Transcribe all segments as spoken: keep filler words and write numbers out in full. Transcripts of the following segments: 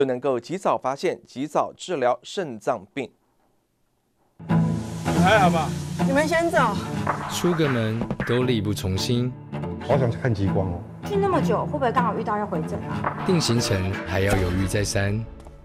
就能够及早发现、及早治疗肾脏病。 还好吧？ 你们先走。 出个门都力不从心， 好想去看极光哦。 去那么久，会不会刚好遇到要回诊啊？ 定行程还要犹豫再三。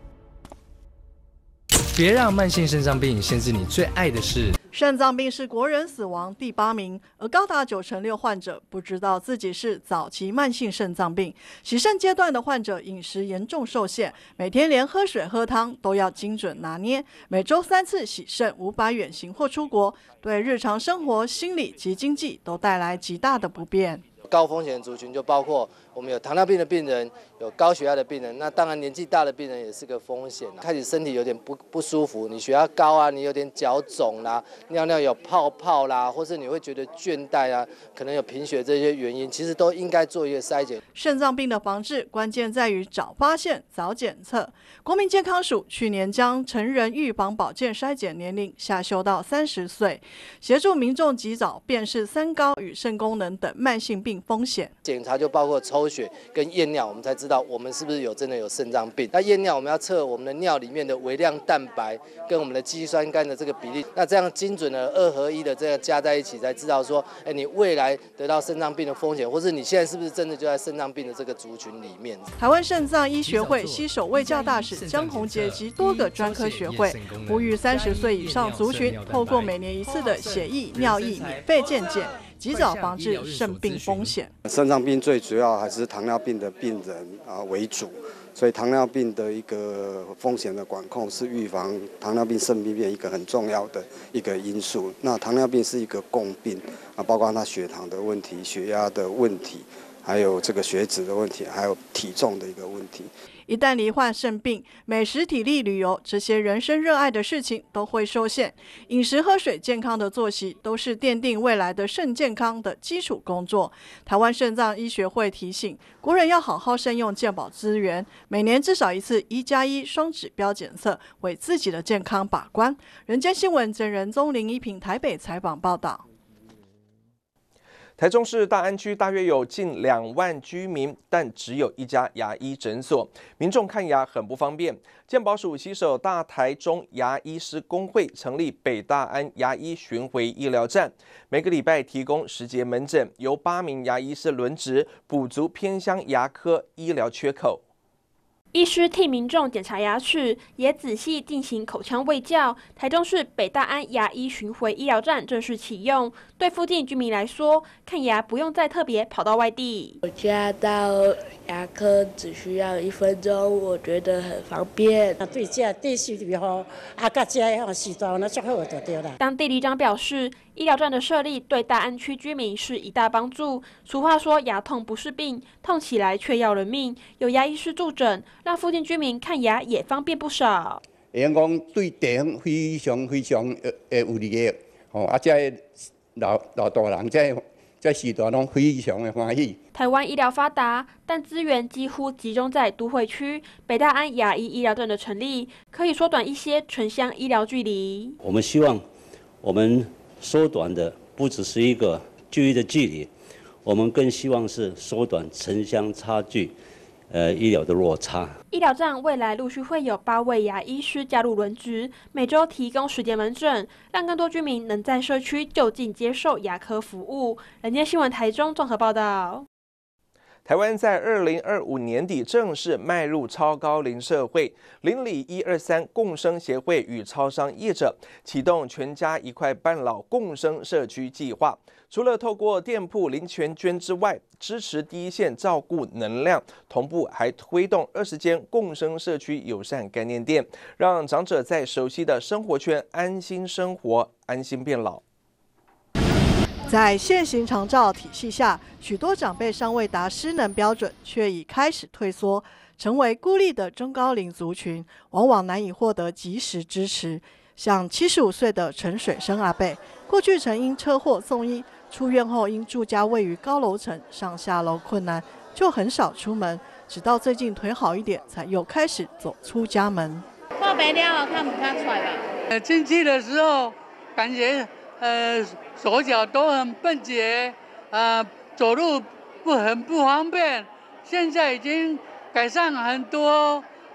别让慢性肾脏病限制你最爱的事。 肾脏病是国人死亡第八名，而高达九成六患者不知道自己是早期慢性肾脏病。洗肾阶段的患者饮食严重受限，每天连喝水喝汤都要精准拿捏，每周三次洗肾五百远行或出国，对日常生活、心理及经济都带来极大的不便。 高风险族群就包括我们有糖尿病的病人，有高血压的病人，那当然年纪大的病人也是个风险。开始身体有点不不舒服，你血压高啊，你有点脚肿啦，尿尿有泡泡啦，或是你会觉得倦怠啊，可能有贫血这些原因，其实都应该做一个筛检。 肾脏病的防治关键在于早发现、早检测。国民健康署去年将成人预防保健筛检年龄下修到三十岁，协助民众及早辨识三高与肾功能等慢性病风险。 检查就包括抽血跟验尿，我们才知道我们是不是有真的有肾脏病。那验尿我们要测我们的尿里面的微量蛋白跟我们的肌酸酐的这个比例，那这样精准的二合一的这样加在一起，才知道说，哎，你未来得到肾脏病的风险，或是你现在是不是真的就在肾脏病的这个族群里面。 台湾肾脏医学会携手卫教大使江宏杰及多个专科学会，呼吁三十岁以上族群透过每年一次的血液、尿液免费健检，及早防治肾病风险。 肾脏病最主要还是糖尿病的病人啊为主，所以糖尿病的一个风险的管控是预防糖尿病肾病变一个很重要的一个因素。那糖尿病是一个共病啊，包括它血糖的问题、血压的问题，还有这个血脂的问题，还有体重的一个问题。 一旦罹患肾病，美食、体力、旅游这些人生热爱的事情都会受限。饮食、喝水、健康的作息都是奠定未来的肾健康的基础工作。台湾肾脏医学会提醒国人要好好善用健保资源，每年至少一次一加一双指标检测，为自己的健康把关。人间新闻真人宗林一平台北采访报道。 台中市大安区大约有近两万居民，但只有一家牙医诊所，民众看牙很不方便。健保署携手大台中牙医师公会成立北大安牙医巡回医疗站，每个礼拜提供十节门诊，由八名牙医师轮值，补足偏乡牙科医疗缺口。 医师替民众检查牙齿，也仔细进行口腔卫教。台中市北大安牙医巡回医疗站正式启用，对附近居民来说，看牙不用再特别跑到外地。 我家到牙科只需要一分钟，我觉得很方便。 对这地区比好，啊，甲这样时段那最好就对了。 当地里长表示，医疗站的设立对大安区居民是一大帮助。俗话说，牙痛不是病，痛起来却要人命。有牙医师助诊，让附近居民看牙也方便不少。 会用讲对地方非常非常诶有利益，吼啊，这老老大人这这时段拢非常的欢喜。 台湾医疗发达，但资源几乎集中在都会区。北大安牙医医疗站的成立，可以缩短一些城乡医疗距离。 我们希望，我们缩短的不只是一个距离的距离，我们更希望是缩短城乡差距。呃，医疗的落差。 医疗站未来陆续会有八位牙医师加入轮值，每周提供十节门诊，让更多居民能在社区就近接受牙科服务。人间新闻台中综合报道。 台湾在二零二五年底正式迈入超高龄社会，邻里一二三共生协会与超商业者启动全家一块半老共生社区计划。除了透过店铺零钱捐之外，支持第一线照顾能量，同步还推动二十间共生社区友善概念店，让长者在熟悉的生活圈安心生活，安心变老。 在现行长照体系下，许多长辈尚未达失能标准，却已开始退缩，成为孤立的中高龄族群，往往难以获得及时支持。像七十五岁的陈水生阿伯，过去曾因车祸送医，出院后因住家位于高楼层，上下楼困难，就很少出门，直到最近腿好一点，才又开始走出家门。 破没了，看不看出来吧？ 呃，进去的时候感觉呃手脚都很笨捷，呃走路不很不方便，现在已经改善很多，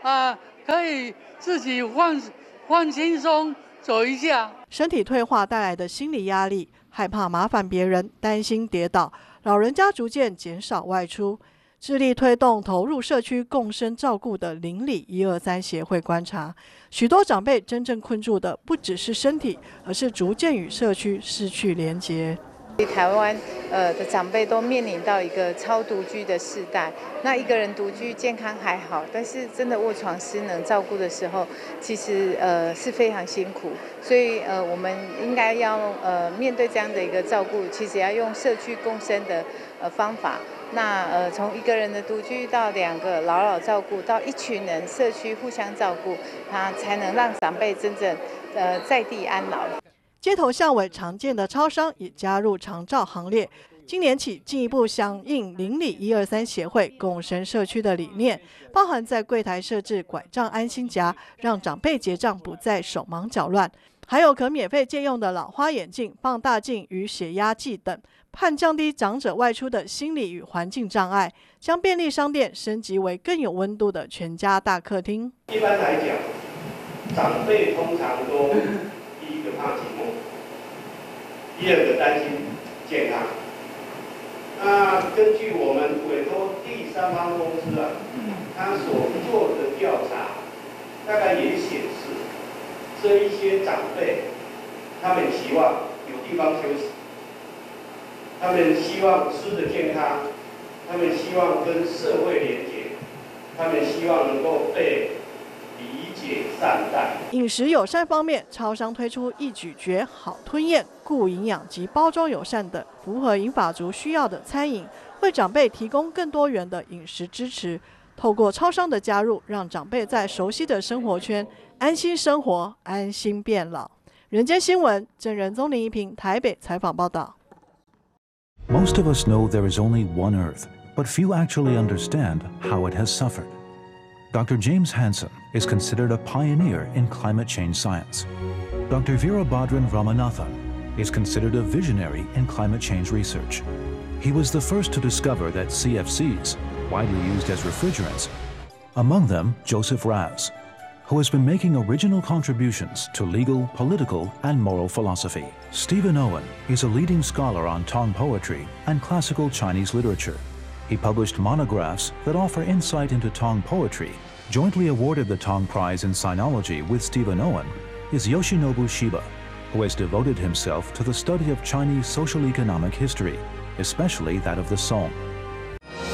啊，可以自己放放轻松走一下。 身体退化带来的心理压力，害怕麻烦别人，担心跌倒，老人家逐渐减少外出。致力推动投入社区共生照顾的邻里一二三协会观察，许多长辈真正困住的不只是身体，而是逐渐与社区失去连结。 台湾呃的长辈都面临到一个超独居的世代，那一个人独居健康还好，但是真的卧床失能照顾的时候，其实呃是非常辛苦，所以呃我们应该要呃面对这样的一个照顾，其实要用社区共生的呃方法。那呃，从一个人的独居到两个老老照顾，到一群人社区互相照顾，它才能让长辈真正呃在地安老。 街头巷尾常见的超商也加入长照行列，今年起进一步响应邻里一二三协会共生社区的理念，包含在柜台设置拐杖安心夹，让长辈结账不再手忙脚乱。还有可免费借用的老花眼镜、放大镜与血压计等，盼降低长者外出的心理与环境障碍，将便利商店升级为更有温度的全家大客厅。 一般来讲，长辈通常都第一个怕寂寞，第二个担心健康。那根据我们委托第三方公司啊，他所做的调查，大概也显示。这一些长辈，他们希望有地方休息，他们希望吃得健康，他们希望跟社会连结，他们希望能够被理解善待。 饮食友善方面，超商推出易咀嚼、好吞咽、顾营养及包装友善的符合银发族需要的餐饮，为长辈提供更多元的饮食支持。透过超商的加入，让长辈在熟悉的生活圈安心生活，安心变老。人间新闻，郑仁宗、林一平台北采访报道。 Most of us know there is only one Earth, but few actually understand how it has suffered. Doctor James Hansen is considered a pioneer in climate change science. Doctor Veerabhadran Ramanathan is considered a visionary in climate change research. He was the first to discover that C F Cs, widely used as refrigerants, among them Joseph Raz, who has been making original contributions to legal, political, and moral philosophy. Stephen Owen is a leading scholar on Tong poetry and classical Chinese literature. He published monographs that offer insight into Tong poetry. Jointly awarded the Tong Prize in Sinology with Stephen Owen is Yoshinobu Shiba, who has devoted himself to the study of Chinese social economic history, especially that of the Song.